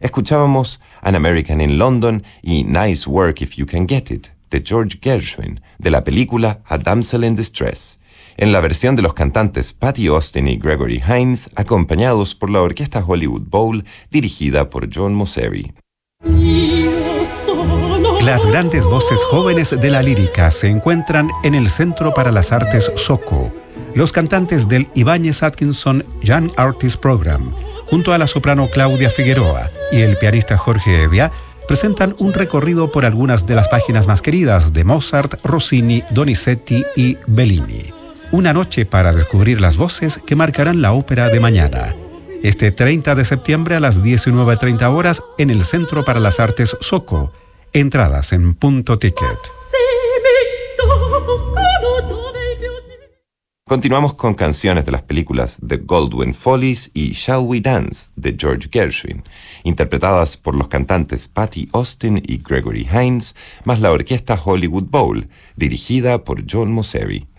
Escuchábamos An American in London y Nice Work If You Can Get It, de George Gershwin, de la película A Damsel in Distress, en la versión de los cantantes Patti Austin y Gregory Hines, acompañados por la Orquesta Hollywood Bowl, dirigida por John Mauceri. Las grandes voces jóvenes de la lírica se encuentran en el Centro para las Artes SOCO. Los cantantes del Ibáñez Atkinson Young Artist Program, junto a la soprano Claudia Figueroa y el pianista Jorge Evia, presentan un recorrido por algunas de las páginas más queridas de Mozart, Rossini, Donizetti y Bellini. Una noche para descubrir las voces que marcarán la ópera de mañana. Este 30 de septiembre a las 19:30 horas en el Centro para las Artes SOCO. Entradas en Punto Ticket. Continuamos con canciones de las películas The Goldwyn Follies y Shall We Dance, de George Gershwin, interpretadas por los cantantes Patti Austin y Gregory Hines, más la Orquesta Hollywood Bowl, dirigida por John Mauceri.